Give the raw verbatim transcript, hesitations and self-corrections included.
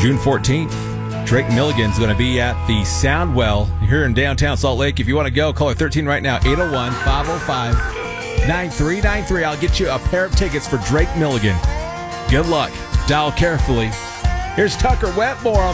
June fourteenth. Drake Milligan's going to be at the Soundwell here in downtown Salt Lake. If you want to go, call her thirteen right now, eight oh one, five oh five, nine three nine three. I'll get you a pair of tickets for Drake Milligan. Good luck. Dial carefully. Here's Tucker Wetmore on